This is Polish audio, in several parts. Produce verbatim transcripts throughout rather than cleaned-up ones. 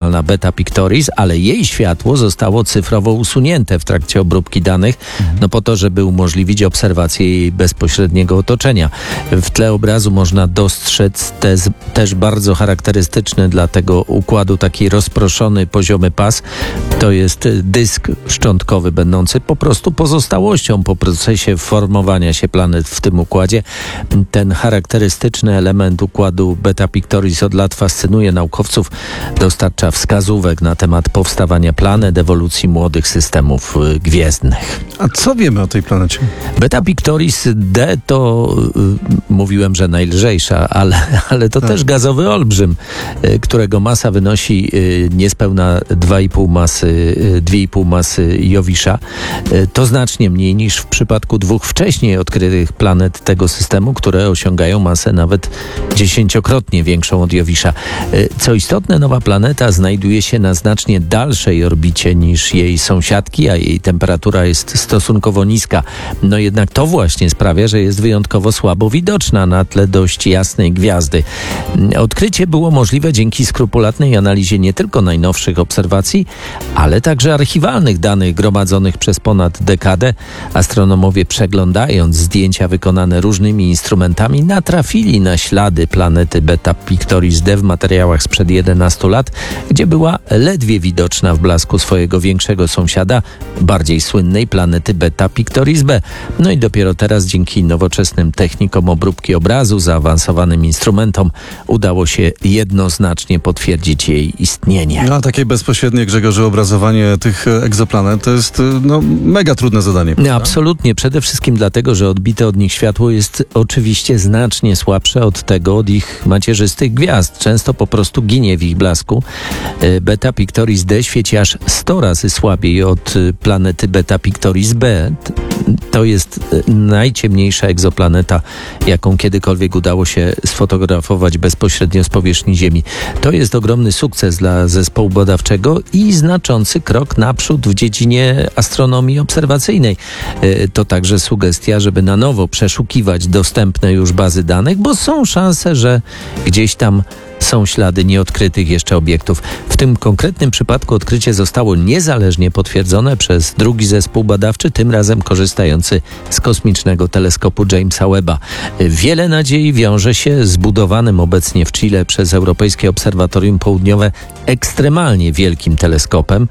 oryginalna Beta Pictoris, ale jej światło zostało cyfrowo usunięte w trakcie obróbki danych, no po to, żeby umożliwić obserwację jej bezpośredniego otoczenia. W tle obrazu można dostrzec te, też bardzo charakterystyczny dla tego układu taki rozproszony, poziomy pas. To jest dysk szczątkowy, będący po prostu pozostałością po procesie formowania się planet w tym układzie. Ten charakterystyczny element układu Beta Pictoris od lat fascynuje naukowców, dostarcza wskazówek na temat powstawania planet, ewolucji młodych systemów gwiezdnych. A co wiemy o tej planecie? Beta Pictoris D to y, mówiłem, że najlżejsza, ale, ale to tak. też gazowy olbrzym, y, którego masa wynosi y, niespełna dwa i pół masy, y, dwie i pół masy Jowisza. Y, to znacznie mniej niż w przypadku dwóch wcześniej odkrytych planet tego systemu, które osiągają masę nawet dziesięciokrotnie większą od Jowisza. Y, co istotne, nowa planeta znajduje się na znacznie dalszej orbicie niż jej sąsiadki, a jej temperatura jest stosunkowo niska. No jednak to właśnie sprawia, że jest wyjątkowo słabo widoczna na tle dość jasnej gwiazdy. Odkrycie było możliwe dzięki skrupulatnej analizie nie tylko najnowszych obserwacji, ale także archiwalnych danych gromadzonych przez ponad dekadę. Astronomowie, przeglądając zdjęcia wykonane różnymi instrumentami, natrafili na ślady planety Beta Pictoris D w materiałach sprzed jedenastu lat, gdzie była ledwie widoczna w blasku swojego większego sąsiada, bardziej słynnej planety Beta Pictoris B. No i dopiero teraz dzięki nowoczesnym technikom obróbki obrazu, zaawansowanym instrumentom udało się jednoznacznie potwierdzić jej istnienie. No, a takie bezpośrednie, Grzegorzu, obrazowanie tych egzoplanet to jest no, mega trudne zadanie. No, absolutnie. Przede wszystkim dlatego, że odbite od nich światło jest oczywiście znacznie słabsze od tego od ich macierzystych gwiazd. Często po prostu ginie w ich blasku. Beta Pictoris D świeci aż sto razy słabiej od planety Beta Pictoris B. To jest najciemniejsza egzoplaneta, jaką kiedykolwiek udało się sfotografować bezpośrednio z powierzchni Ziemi. To jest ogromny sukces dla zespołu badawczego i znaczący krok naprzód w dziedzinie astronomii obserwacyjnej. To także sugestia, żeby na nowo przeszukiwać dostępne już bazy danych, bo są szanse, że gdzieś tam są ślady nieodkrytych jeszcze obiektów. W tym konkretnym przypadku odkrycie zostało niezależnie potwierdzone przez drugi zespół badawczy, tym razem korzystający z kosmicznego teleskopu Jamesa Webba. Wiele nadziei wiąże się z budowanym obecnie w Chile przez Europejskie Obserwatorium Południowe ekstremalnie wielkim teleskopem.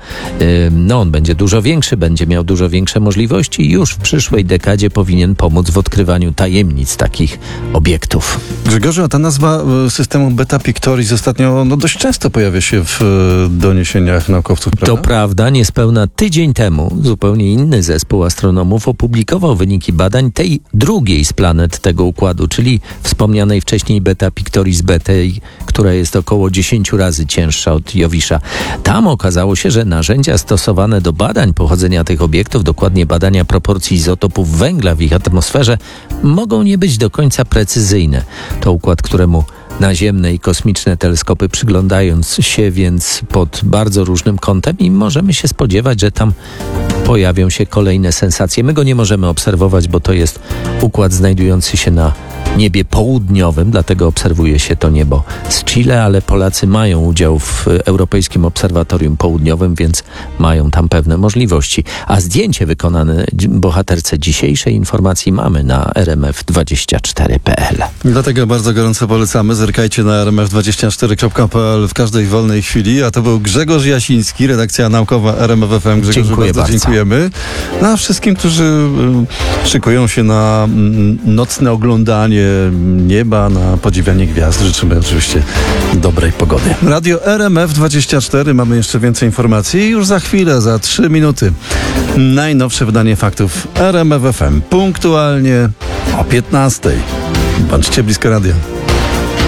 No, on będzie dużo większy, będzie miał dużo większe możliwości i już w przyszłej dekadzie powinien pomóc w odkrywaniu tajemnic takich obiektów. Grzegorzu, a ta nazwa systemu Beta Pictoris ostatnio no, dość często pojawia się w doniesieniach naukowców, prawda? To prawda. Niespełna tydzień temu zupełnie inny zespół astronomów opublikował wyniki badań tej drugiej z planet tego układu, czyli wspomnianej wcześniej Beta Pictoris B, tej, która jest około dziesięć razy cięższa od Jowisza. Tam okazało się, że narzędzia stosowane do badań pochodzenia tych obiektów, dokładnie badania proporcji izotopów węgla w ich atmosferze, mogą nie być do końca precyzyjne. To układ, któremu naziemne i kosmiczne teleskopy przyglądając się więc pod bardzo różnym kątem i możemy się spodziewać, że tam pojawią się kolejne sensacje. My go nie możemy obserwować, bo to jest układ znajdujący się na niebie południowym, dlatego obserwuje się to niebo z Chile, ale Polacy mają udział w Europejskim Obserwatorium Południowym, więc mają tam pewne możliwości. A zdjęcie wykonane bohaterce dzisiejszej informacji mamy na r m f dwadzieścia cztery kropka p l. Dlatego bardzo gorąco polecamy. Zerkajcie na r m f dwadzieścia cztery kropka p l w każdej wolnej chwili. A to był Grzegorz Jasiński, redakcja naukowa R M F F M. Grzegorzu, Dziękuję bardzo, bardzo dziękujemy. No, a wszystkim, którzy szykują się na nocne oglądanie nieba, na podziwianie gwiazd, życzymy oczywiście dobrej pogody. Radio R M F dwadzieścia cztery. Mamy jeszcze więcej informacji i już za chwilę, za trzy minuty najnowsze wydanie faktów R M F F M. Punktualnie o piętnastej. Bądźcie blisko radia.